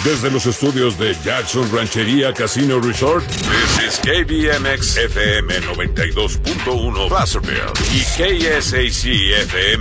Desde los estudios de Jackson Ranchería Casino Resort, this is KBMX FM 92.1 Placerville y KSAC FM